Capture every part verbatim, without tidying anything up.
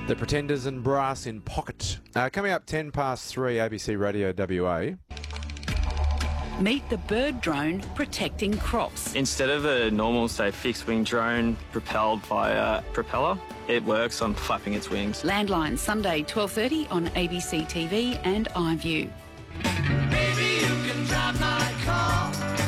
The Pretenders and Brass in Pocket. Uh, coming up ten past three, A B C Radio W A. Meet the bird drone protecting crops. Instead of a normal, say, fixed-wing drone propelled by a propeller, it works on flapping its wings. Landline, Sunday, twelve thirty on A B C T V and iView. Baby, you can drive my car.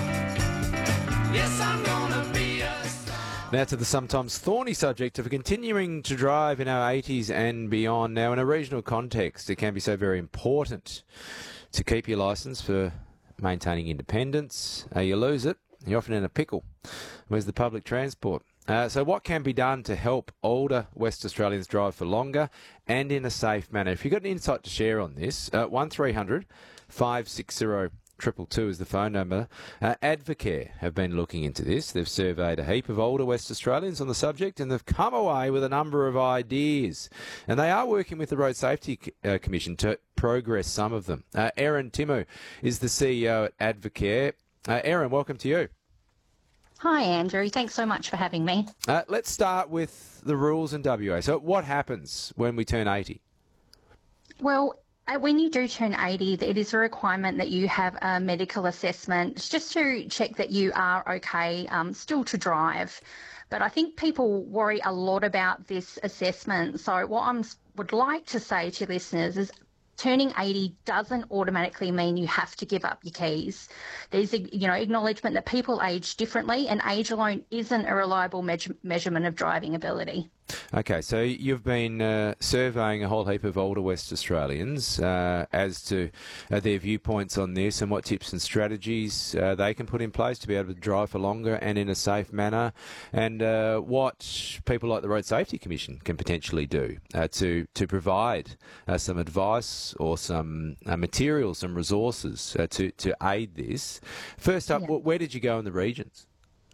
Yes, I'm gonna be a star. Now to the sometimes thorny subject of continuing to drive in our eighties and beyond. Now, in a regional context, it can be so very important to keep your licence for maintaining independence. Uh, you lose it, you're often in a pickle. Where's the public transport? Uh, so what can be done to help older West Australians drive for longer and in a safe manner? If you've got an insight to share on this, uh, one three hundred five six zero two two two is the phone number. Uh, Advocare have been looking into this. They've surveyed a heap of older West Australians on the subject and they've come away with a number of ideas. And they are working with the Road Safety uh, Commission to progress some of them. Uh, Erin Timu is the C E O at Advocare. Uh, Erin, welcome to you. Hi, Andrew. Thanks so much for having me. Uh, let's start with the rules in W A. So what happens when we turn eighty? Well, uh, when you do turn eighty, it is a requirement that you have a medical assessment just to check that you are okay um, still to drive. But I think people worry a lot about this assessment. So what I would like to say to listeners is turning eighty doesn't automatically mean you have to give up your keys. There's a, you know, acknowledgement that people age differently and age alone isn't a reliable measure- measurement of driving ability. Okay, so you've been uh, surveying a whole heap of older West Australians uh, as to uh, their viewpoints on this and what tips and strategies uh, they can put in place to be able to drive for longer and in a safe manner, and uh, what people like the Road Safety Commission can potentially do uh, to, to provide uh, some advice or some uh, material, some resources uh, to, to aid this. First up, Yeah. where did you go in the regions?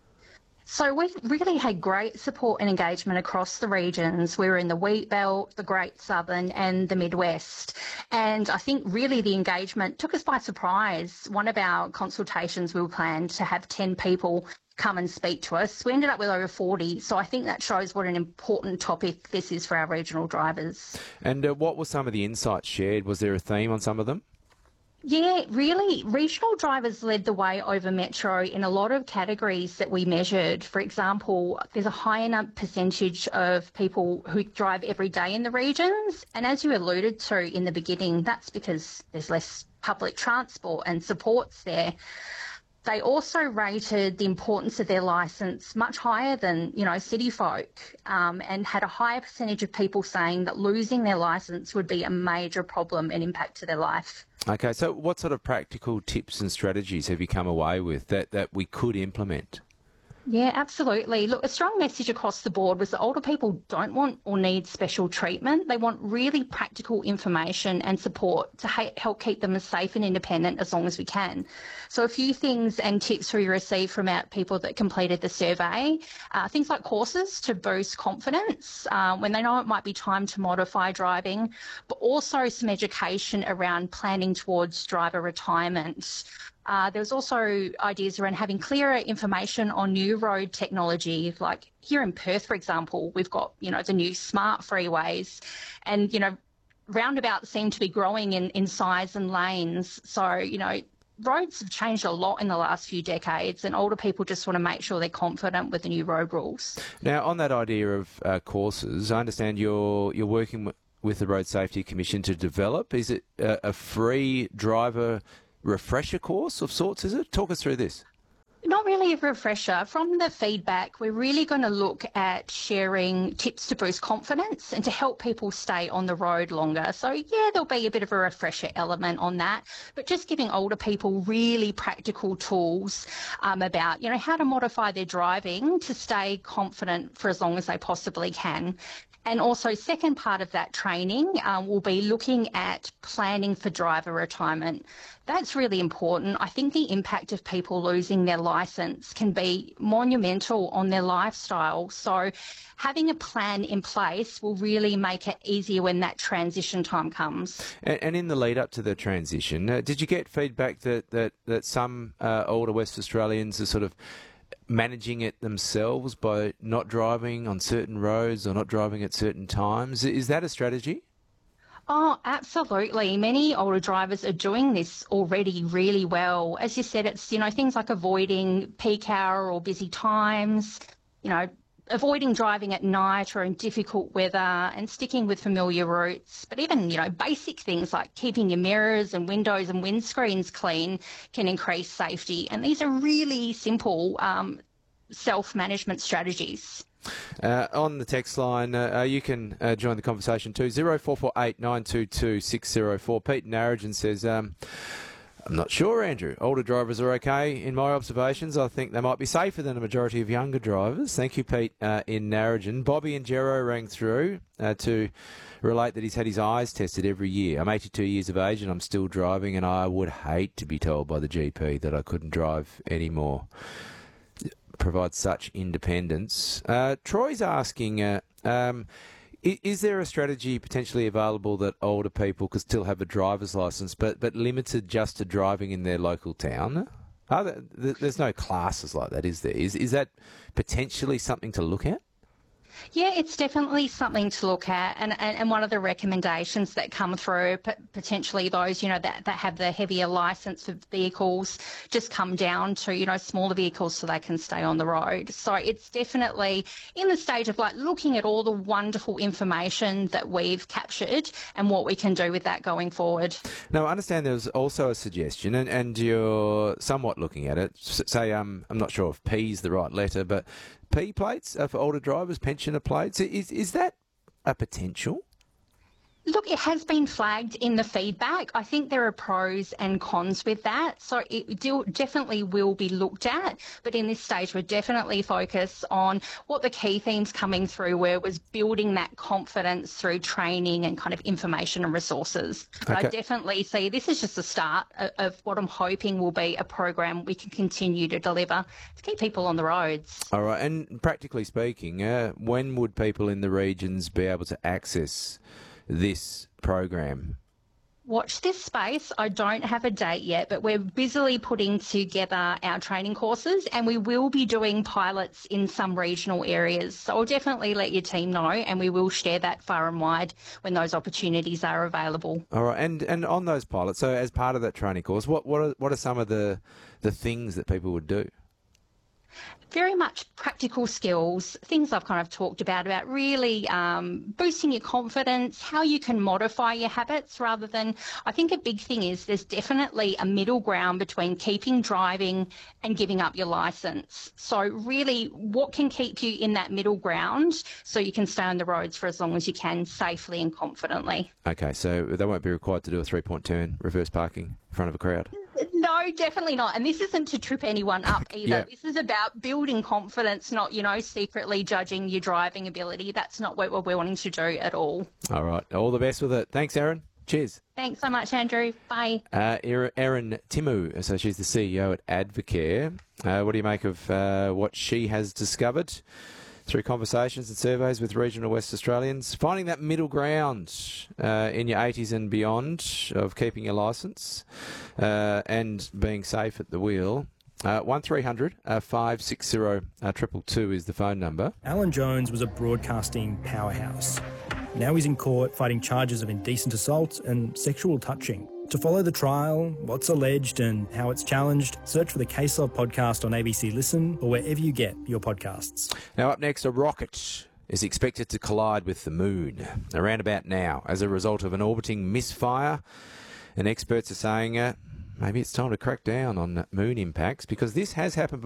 So we've really had great support and engagement across the regions. We were in the Wheat Belt, the Great Southern and the Midwest. And I think really the engagement took us by surprise. One of our consultations, we were planned to have ten people come and speak to us. We ended up with over forty. So I think that shows what an important topic this is for our regional drivers. And uh, what were some of the insights shared? Was there a theme on some of them? Yeah, really, regional drivers led the way over metro in a lot of categories that we measured. For example, there's a high enough percentage of people who drive every day in the regions. And as you alluded to in the beginning, that's because there's less public transport and supports there. They also rated the importance of their licence much higher than, you know, city folk, um, and had a higher percentage of people saying that losing their licence would be a major problem and impact to their life. Okay, so what sort of practical tips and strategies have you come away with that, that we could implement? Yeah, absolutely. Look, a strong message across the board was that older people don't want or need special treatment. They want really practical information and support to ha- help keep them as safe and independent as long as we can. So a few things and tips we received from our people that completed the survey, uh, things like courses to boost confidence uh, when they know it might be time to modify driving, but also some education around planning towards driver retirement. Uh, there was also ideas around having clearer information on new road technology, like here in Perth, for example, we've got, you know, the new smart freeways and, you know, roundabouts seem to be growing in, in size and lanes. So, you know, roads have changed a lot in the last few decades and older people just want to make sure they're confident with the new road rules. Now, on that idea of uh, courses, I understand you're, you're working w- with the Road Safety Commission to develop. Is it a, a free driver refresher course of sorts, is it? Talk us through this. Not really a refresher. From the feedback, we're really going to look at sharing tips to boost confidence and to help people stay on the road longer. So, yeah, there'll be a bit of a refresher element on that, but just giving older people really practical tools um, about, you know, how to modify their driving to stay confident for as long as they possibly can. And also, second part of that training um, will be looking at planning for driver retirement. That's really important. I think the impact of people losing their licence can be monumental on their lifestyle. So having a plan in place will really make it easier when that transition time comes. And, and in the lead up to the transition, uh, did you get feedback that, that, that some uh, older West Australians are sort of managing it themselves by not driving on certain roads or not driving at certain times? Is that a strategy? Oh, absolutely. Many older drivers are doing this already really well. As you said, it's, you know, things like avoiding peak hour or busy times, you know, avoiding driving at night or in difficult weather and sticking with familiar routes. But even, you know, basic things like keeping your mirrors and windows and windscreens clean can increase safety. And these are really simple um, self-management strategies. Uh, on the text line, uh, you can uh, join the conversation too. zero four four eight nine two two six zero four. Pete Narrogin says, um, I'm not sure, Andrew. Older drivers are okay. In my observations, I think they might be safer than a majority of younger drivers. Thank you, Pete, uh, in Narrogin. Bobby and Jero rang through uh, to relate that he's had his eyes tested every year. I'm eighty-two years of age and I'm still driving, and I would hate to be told by the G P that I couldn't drive anymore. Provides such independence. Uh, Troy's asking, uh, um, is, is there a strategy potentially available that older people could still have a driver's licence, but, but limited just to driving in their local town? Are there, there's no classes like that, is there? Is, is that potentially something to look at? Yeah, it's definitely something to look at, and, and, and one of the recommendations that come through, p- potentially those, you know, that, that have the heavier licence for vehicles just come down to, you know, smaller vehicles so they can stay on the road. So it's definitely in the stage of like looking at all the wonderful information that we've captured and what we can do with that going forward. Now, I understand there's also a suggestion, and, and you're somewhat looking at it. S- Say, um, I'm not sure if P is the right letter, but P plates uh, for older drivers, pensioner plates. Is is that a potential? Look, it has been flagged in the feedback. I think there are pros and cons with that. So it do, definitely will be looked at. But in this stage, we're definitely focused on what the key themes coming through were was building that confidence through training and kind of information and resources. But Okay. I definitely see this is just the start of, of what I'm hoping will be a program we can continue to deliver to keep people on the roads. All right, and practically speaking, uh, when would people in the regions be able to access this program? Watch this space. I don't have a date yet, but we're busily putting together our training courses, and we will be doing pilots in some regional areas. So I'll definitely let your team know, and we will share that far and wide when those opportunities are available. All right, and and on those pilots, so as part of that training course, what what are, what are some of the the things that people would do? Very much practical skills, things I've kind of talked about, about really um, boosting your confidence, how you can modify your habits rather than, I think a big thing is there's definitely a middle ground between keeping driving and giving up your licence. So really what can keep you in that middle ground so you can stay on the roads for as long as you can safely and confidently. Okay, so they won't be required to do a three-point turn, reverse parking in front of a crowd? No, definitely not. And this isn't to trip anyone up either. Yeah. This is about building confidence, not, you know, secretly judging your driving ability. That's not what we're wanting to do at all. All right, all the best with it. Thanks, Erin. Cheers. Thanks so much, Andrew. Bye. Uh, Erin Timu, so she's the C E O at Advocare. Uh, what do you make of uh, what she has discovered through conversations and surveys with regional West Australians? Finding that middle ground uh, in your eighties and beyond of keeping your licence uh, and being safe at the wheel. Uh, one three hundred five six zero two two two is the phone number. Alan Jones was a broadcasting powerhouse. Now he's in court fighting charges of indecent assault and sexual touching. To follow the trial, what's alleged and how it's challenged, search for the Case Of podcast on A B C Listen or wherever you get your podcasts. Now up next, a rocket is expected to collide with the moon around about now as a result of an orbiting misfire. And experts are saying uh, maybe it's time to crack down on moon impacts because this has happened